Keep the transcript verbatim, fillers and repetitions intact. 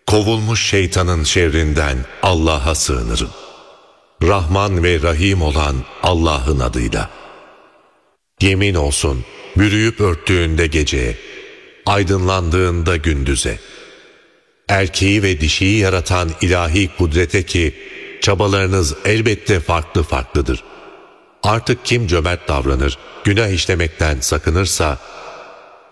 Kovulmuş şeytanın şerrinden Allah'a sığınırım. Rahman ve Rahim olan Allah'ın adıyla. Yemin olsun bürüyüp örttüğünde geceye, aydınlandığında gündüze. Erkeği ve dişiyi yaratan ilahi kudrete ki çabalarınız elbette farklı farklıdır. Artık kim cömert davranır, günah işlemekten sakınırsa